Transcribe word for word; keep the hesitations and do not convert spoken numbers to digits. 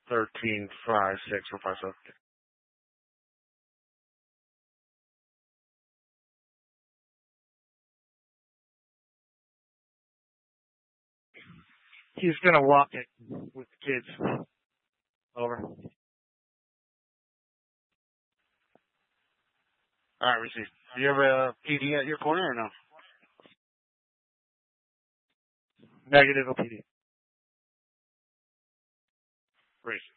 thirteen five six four five seven. He's gonna walk it with the kids. Over. All right, we see. Do you have a P D at your corner or no? Negative O P D. Great.